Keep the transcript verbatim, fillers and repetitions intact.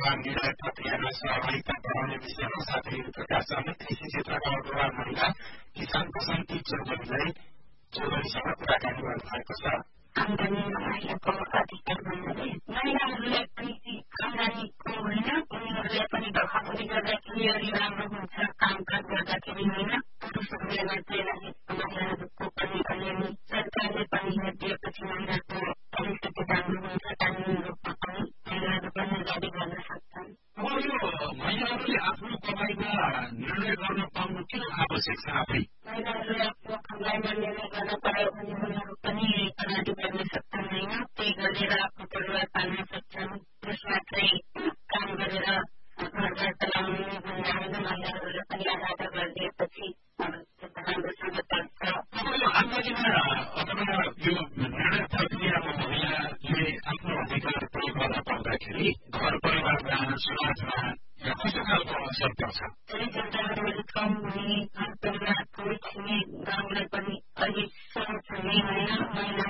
अनुदान दिएर प्रक्रियामा सहभागिता बढाउने विषयमा साथै प्रकाशनले कृषि क्षेत्रका अगुवा महिला किसान बसन्ती चौधरीलाई चौधरीसँग कुराकानी गर्नुभएको छ। आमदानीमा महिलाको अधिकार भन्नाले महिलाहरूलाई पनि आमदानीको होइन, उनीहरूले पनि दखलगरी गर्दाखेरि अलि राम्रो हुन्छ, कामकाज गर्दाखेरि होइन। पुरुषहरूले मात्रै राखेको महिलाहरूको पनि अलिअलि सरकारले पनि हेरिदिएपछि महिलाको अलिकति राम्रो हुन्छ, कानुनी रूपमा पनि महिलाहरू पनि अगाडि बढ्न सक्छन्। अब यो महिलाहरूले आफ्नो कमाइमा निर्णय गर्न पाउनु किन आवश्यक छ आफै? महिलाहरूले आफ्नो कमाइमा निर्णय गर्न पायो भने उनीहरू पनि अगाडि बढ्न सक्छन् होइन, त्यही गरेर आफ्नो परिवार पाल्न सक्छन्। पुरुष मात्रै काम गरेर घरबार चलाउनु भन्दा होइन, महिलाहरूले पनि आधार गरिदिएपछि राम्रोसँग चल्छ। अब यो आमदानीमा अथवा यो निर्णय प्रक्रियामा महिलाले आफ्नो अधिकार प्रयोग गर्न पाउँदाखेरि घर परिवारमा समाजमा कस्तो खालको असर पर्छ? धेरै जनताहरू कम हुने, घर परिवार कोही छिने गाउँलाई पनि अलिक सहज हुने होइन, महिला